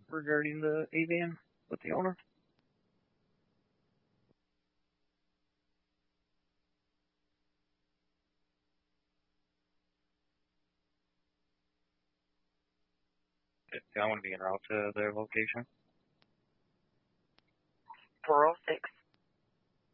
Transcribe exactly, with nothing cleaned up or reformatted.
regarding the A van with the owner. I want to be en route to their location. four oh six